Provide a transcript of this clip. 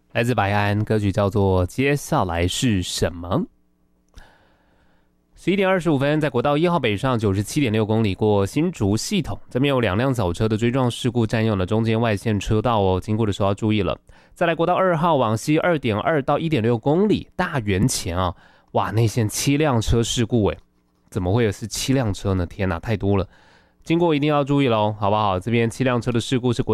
来自白安，歌曲叫做《接下来是什么》。11点25分，在国道1号北上97.6公里过新竹系统，这边有2辆早车的追撞事故，占用了中间外线车道哦，经过的时候要注意了。再来国道2号往西2.2到1.6公里大园前啊，哇，内线7辆车事故诶，怎么会是7辆车呢？天哪，太多了！经过一定要注意咯，好不好？这边7辆车的事故是国